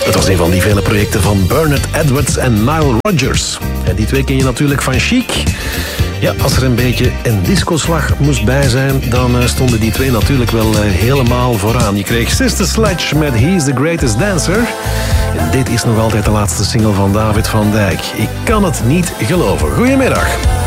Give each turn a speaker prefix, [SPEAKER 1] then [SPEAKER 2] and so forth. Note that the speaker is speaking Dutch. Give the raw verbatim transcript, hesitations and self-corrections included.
[SPEAKER 1] Het was een van die vele projecten van Bernard Edwards en Nile Rodgers. En die twee ken je natuurlijk van Chic. Ja, als er een beetje een discoslag moest bij zijn, dan uh, stonden die twee natuurlijk wel uh, helemaal vooraan. Je kreeg Sister Sledge met He's the Greatest Dancer. En dit is nog altijd de laatste single van David van Dijk. Ik kan het niet geloven. Goedemiddag.